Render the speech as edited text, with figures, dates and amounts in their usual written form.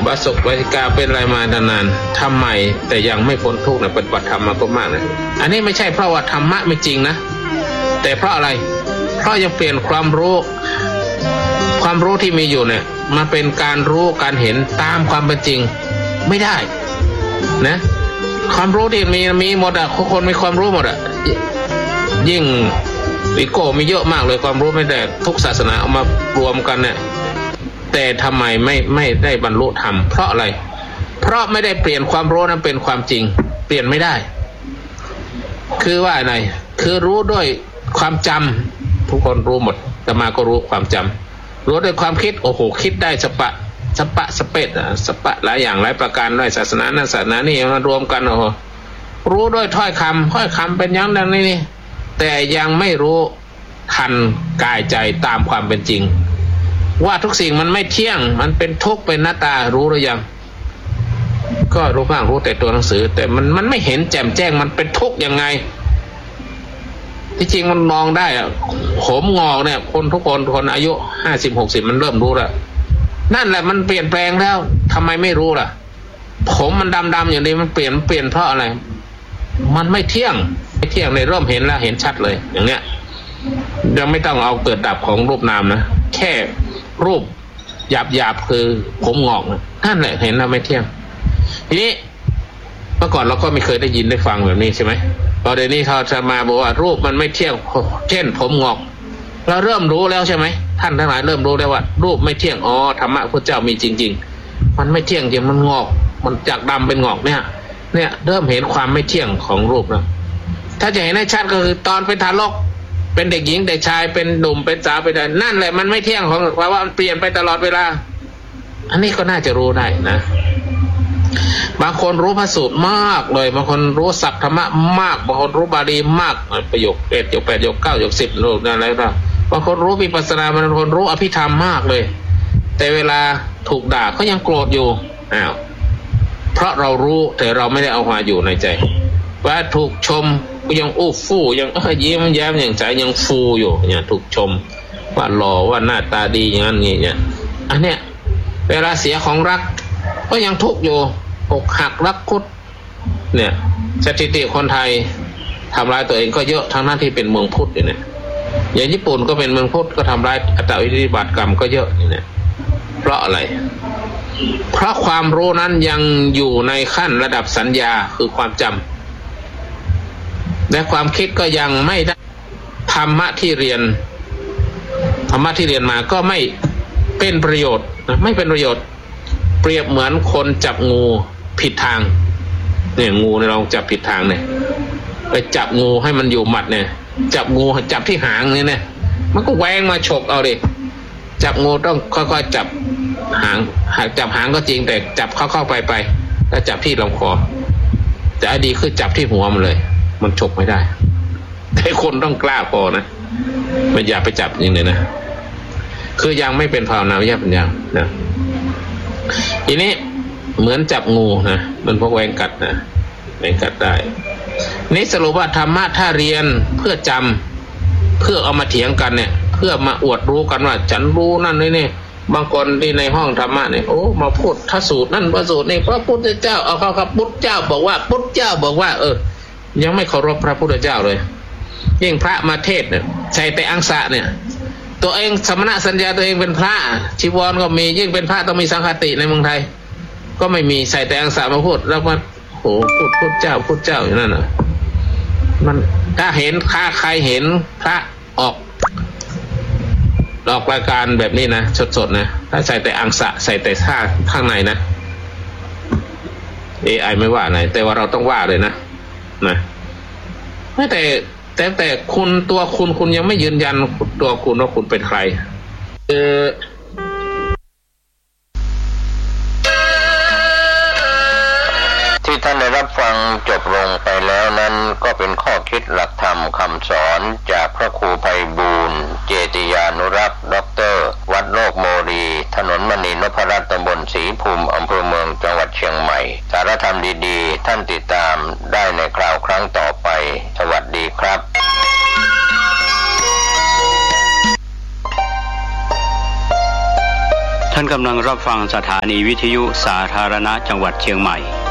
บาศกบาสิกาเป็นอะไรมานานๆทำไมแต่ยังไม่พ้นทุกข์ปฏิบัติธรรมมาก็มากนะอันนี้ไม่ใช่เพราะว่าธรรมะไม่จริงนะแต่เพราะอะไรเพราะยังเปลี่ยนความรู้ที่มีอยู่เนี่ยมาเป็นการรู้การเห็นตามความเป็นจริงไม่ได้นะความรู้ที่มีหมดอ่ะคนมีความรู้หมดอ่ะยิ่งวิโก้มีเยอะมากเลยความรู้ไม่ได้ทุกศาสนาเอามารวมกันเนี่ยแต่ทำไมไม่ได้บรรลุธรรมเพราะอะไรเพราะไม่ได้เปลี่ยนความรู้นั้นเป็นความจริงเปลี่ยนไม่ได้คือว่าอะไรคือรู้ด้วยความจำทุกคนรู้หมดแต่มาก็รู้ความจำรู้ด้วยความคิดโอ้โหคิดได้สปะหลายอย่างหลายประการด้วยศาสนานั้นศาสนานี่มารวมกันโอ้โหรู้ด้วยถ้อยคำเป็นอย่างนั้นนี่แต่ยังไม่รู้ทันกายใจตามความเป็นจริงว่าทุกสิ่งมันไม่เที่ยงมันเป็นทุกข์เป็นหน้าตารู้หรือยังก็รู้บ้างรู้แต่ตัวหนังสือแต่มันไม่เห็นแจ่มแจ้งมันเป็นทุกข์ยังไงที่จริงมันมองได้อะผมงอกเนี่ยทุกคนอายุ50-60มันเริ่มรู้แล้วนั่นแหละมันเปลี่ยนแปลงแล้วทำไมไม่รู้ล่ะผมมันดำอย่างนี้มันเปลี่ยนเพราะอะไรมันไม่เที่ยงในเริ่มเห็นแล้วเห็นชัดเลยอย่างเนี้ยยังไม่ต้องเอาเกิดดับของรูปนามนะแค่รูปหยาบคือผมงอกนั่นแหละเห็นแล้วไม่เที่ยงทีนี้เมื่อก่อนเราก็ไม่เคยได้ยินได้ฟังแบบนี้ใช่ไหมพอเดี๋ยวนี้เขาจะมาบอกว่ารูปมันไม่เที่ยงเช่นผมงอกเราเริ่มรู้แล้วใช่ไหมท่านทั้งหลายเริ่มรู้แล้วว่ารูปไม่เที่ยงอ๋อธรรมะพระเจ้ามีจริงๆมันไม่เที่ยงจริงมันงอกมันจากดำเป็นงอกเนี่ยเริ่มเห็นความไม่เที่ยงของรูปแล้วถ้าจะเห็นให้ชัดก็คือตอนเป็นทารกเป็นเด็กหญิงเด็กชายเป็นหนุ่มเป็นสาวเป็นอะไรนั่นแหละมันไม่เที่ยงของเพราะว่ามันเปลี่ยนไปตลอดเวลาอันนี้ก็น่าจะรู้ได้นะบางคนรู้พระสูตรมากเลยบางคนรู้ศัพท์ธรรมะมากบางคนรู้บาลีมากประโยค8ประโยค8ประโยค9ประโยค10โน่นอะไรต่างบางคนรู้วิปัสสนาบางคนรู้อภิธรรมมากเลยแต่เวลาถูกด่าก็ยังโกรธอยู่เพราะเรารู้แต่เราไม่ได้เอามาอยู่ในใจว่าถูกชมก็ยังอู้ฟู่ยังยิ้มแย้มอย่างใจยังฟูอยู่เนี่ยถูกชมว่าหล่อว่าหน้าตาดีอย่างนั้นเนี่ยอันเนี้ยเวลาเสียของรักก็ยังทุกข์อยู่อกหักรักคุดเนี่ยสถิติคนไทยทำร้ายตัวเองก็เยอะทั้งนั้นที่เป็นเมืองพุทธอยู่เนี่ยอย่างญี่ปุ่นก็เป็นเมืองพุทธก็ทำร้ายอัตวินิบาตกรรมก็เยอะเนี่ยเพราะอะไรเพราะความรู้นั้นยังอยู่ในขั้นระดับสัญญาคือความจำและความคิดก็ยังไม่ได้ธรรมะที่เรียนมาก็ไม่เป็นประโยชน์ไม่เป็นประโยชน์เปรียบเหมือนคนจับงูผิดทางเนี่ยงูเนี่ยเราจับผิดทางเนี่ยไปจับงูให้มันอยู่หมัดเนี่ยจับงูจับที่หางเนี่ยมันก็แหวงมาฉกเอาดิจับงูต้องค่อยๆจับหางจับหางก็จริงแต่จับเข้าไปแล้วจับที่ลำคอแต่อดีคือจับที่หัวมันเลยมันฉกไม่ได้แต่คนต้องกล้าพอนะไม่อย่าไปจับอย่างนี้นะคือยังไม่เป็นภาวนาวิญญาณปัญญานะทีนี้เหมือนจับงูนะมันพวกแหวงกัดนะแหวงกัดได้นี่สรุปว่าธรรมะถ้าเรียนเพื่อจำเพื่อเอามาเถียงกันเนี่ยเพื่อมาอวดรู้กันว่าฉันรู้นั่นนี่บางคนที่ในห้องธรรมะเนี่ยโอ้มาพูดทสูตรนั่นพระสูตรนี่พระพุทธเจ้าเอาครับพุทธเจ้าบอกว่าพุทธเจ้าบอกว่ายังไม่เคารพพระพุทธเจ้าเลยยิ่งพระมาเทศเนี่ยใส่แต่อังสะเนี่ยตัวเองสมณะสัญญาตัวเองเป็นพระชีวรก็มียิ่งเป็นพระต้องมีสังฆติในเมืองไทยก็ไม่มีใส่แต่อังสะมาพูดแล้วมาโอ้พูดพุทธเจ้าอย่างนั้นน่ะมันถ้าใครเห็นพระออกรายการแบบนี้นะสดๆนะถ้าใส่แต่อังสะใส่แต่ท่าข้างในนะ AI ไม่ว่าไหนแต่ว่าเราต้องว่าเลยนะแต่คุณตัวคุณยังไม่ยืนยันตัวคุณว่าคุณเป็นใครที่ท่านได้รับฟังจบลงไปแล้วนั้นก็เป็นข้อคิดหลักธรรมคำสอนจากพระครูไพบูลย์เจติยานุรักษ์ด็อกเตอร์วัดโลกโมรีถนนมณีนพรัตน์ตำบลศรีภูมิอำเภอเมืองจังหวัดเชียงใหม่สารธรรมดีๆท่านติดตามได้ในคราวครั้งต่อไปสวัสดีครับท่านกำลังรับฟังสถานีวิทยุสาธารณะจังหวัดเชียงใหม่